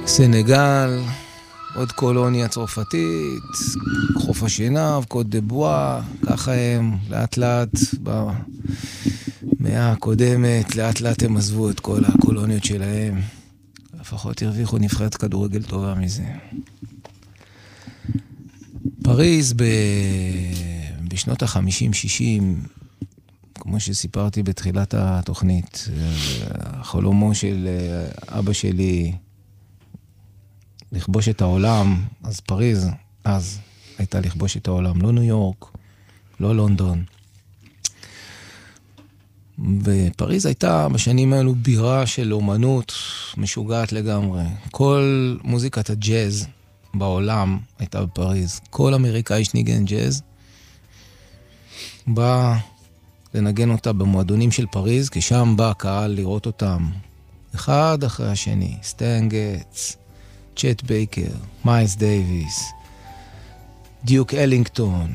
סנגל, עוד קולוניה צרפתית, חוף השנהב, קוט דה בואה, ככה הם לאט לאט במאה הקודמת, לאט לאט הם עזבו את כל הקולוניות שלהם. לפחות הרוויחו נבחרת כדורגל טובה מזה. פריז בשנות ה-50-60, כמו שסיפרתי בתחילת התוכנית, החלומו של אבא שלי לכבוש את העולם, אז פריז, אז הייתה לכבוש את העולם, לא ניו יורק, לא לונדון. ופריז הייתה בשנים האלו בירה של אומנות משוגעת לגמרי. כל מוזיקת הג'אז בעולם הייתה בפריז. כל אמריקאי שניגן ג'אז בא לנגן אותה במועדונים של פריז, כי שם בא הקהל לראות אותם אחד אחרי השני. סטן גטס, צ'ט בייקר, מיילס דייביס, דיוק אלינגטון,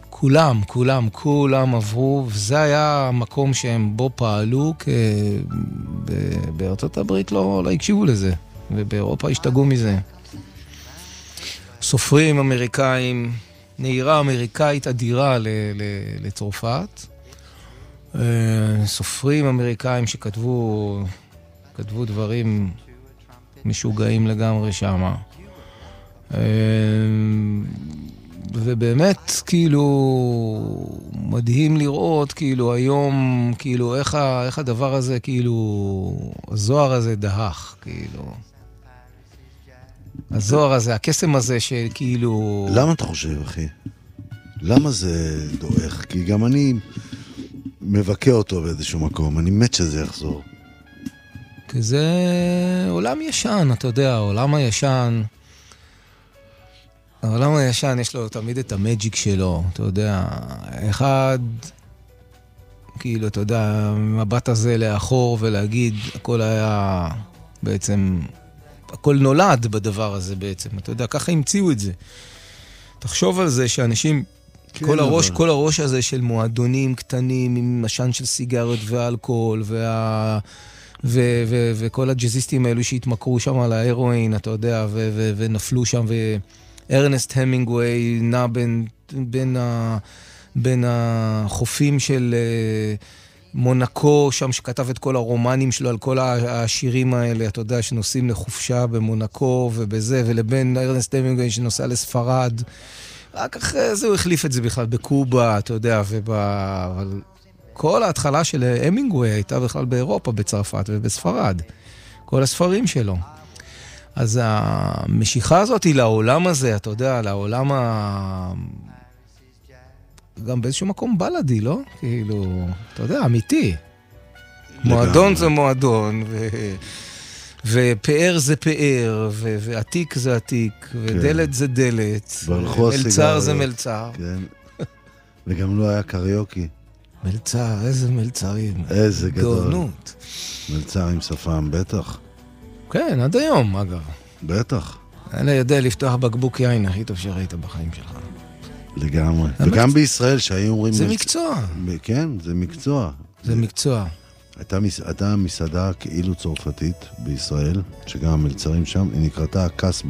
כולם עברו, וזה היה המקום שהם בו פעלו, בארצות הברית לא הקשיבו לזה, ובאירופה השתגעו מזה. סופרים אמריקאים, נהירה אמריקאית אדירה לצרפת, סופרים אמריקאים שכתבו דברים משוגעים לגמרי שמה. ובאמת, כאילו, מדהים לראות, כאילו, היום, כאילו, איך הדבר הזה, כאילו, הזוהר הזה דהך, כאילו. הזוהר הזה, הקסם הזה שכאילו... למה אתה חושב, אחי? למה זה דועך? כי גם אני מבקר אותו באיזשהו מקום, אני מת שזה יחזור. כי זה עולם ישן, אתה יודע, העולם הישן יש לו תמיד את המג'יק שלו, אתה יודע, אחד, כאילו, אתה יודע, מבט הזה לאחור ולהגיד, הכל היה בעצם, הכל נולד בדבר הזה בעצם, אתה יודע, ככה המציאו את זה. תחשוב על זה שאנשים, כן, כל הראש הזה של מועדונים קטנים, עם משן של סיגריות ואלכוהול, וכל הג'זיסטים האלו שהתמכרו שם על ההרואין, אתה יודע, ונפלו שם, וארנסט המינגווי נע בין החופים של מונקו, שם שכתב את כל הרומנים שלו על כל השירים האלה, אתה יודע, שנוסעים לחופשה במונקו ובזה, ולבין ארנסט המינגווי שנוסע לספרד. רק אחרי זה הוא החליף את זה בכלל בקובה, אתה יודע, אבל כל ההתחלה של המינגווי הייתה בכלל באירופה, בצרפת ובספרד. כל הספרים שלו. אז המשיכה הזאת היא לעולם הזה, אתה יודע, לעולם גם באיזשהו מקום בלדי, לא? כאילו, אתה יודע, אמיתי. מועדון זה מועדון, ופאר זה פאר, ועתיק זה עתיק, ודלת זה דלת, ומלצר זה מלצר. וגם לא היה קריוקי. מלצר, איזה מלצרים. איזה גדול. גאונות. מלצר עם שפם, בטח. כן, עד היום, אגב. בטח. אני יודע לפתוח בקבוק יין הכי טוב שראית בחיים שלך. לגמרי. וגם בישראל שהיו אומרים... זה מקצוע. כן, זה מקצוע. זה מקצוע. הייתה מסעדה כאילו צרפתית בישראל, שגם המלצרים שם, היא נקראתה הקסבה.